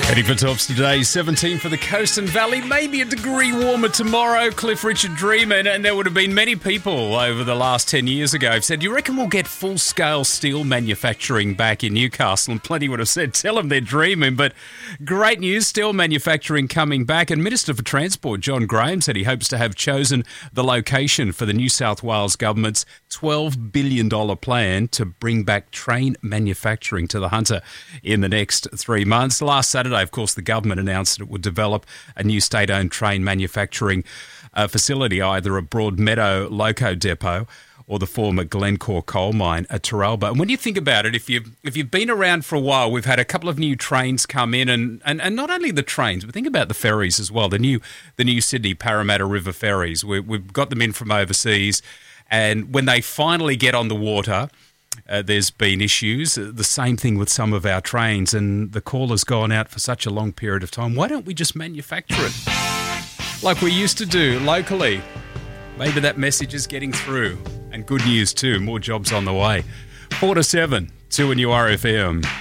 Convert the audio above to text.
Heading for tops today, 17 for the coast and valley, maybe a degree warmer tomorrow. Cliff Richard dreaming, and there would have been many people over the last 10 years ago who've said, do you reckon we'll get full-scale steel manufacturing back in Newcastle? And plenty would have said, tell them they're dreaming. But great news, steel manufacturing coming back. And Minister for Transport, John Graham, said he hopes to have chosen the location for the New South Wales government's $12 billion plan to bring back train manufacturing to the Hunter in the next 3 months. Last Saturday, of course, the government announced that it would develop a new state-owned train manufacturing facility, either a Broadmeadow Loco Depot or the former Glencore coal mine at Terralba. And when you think about it, if you've been around for a while, we've had a couple of new trains come in, and not only the trains, but think about the ferries as well. The new Sydney Parramatta River ferries. We've got them in from overseas, and when they finally get on the water, there's been issues. The same thing with some of our trains, and the call has gone out for such a long period of time. Why don't we just manufacture it like we used to do locally? Maybe that message is getting through. And good news too, more jobs on the way. 4 to 7, 2 and URFM.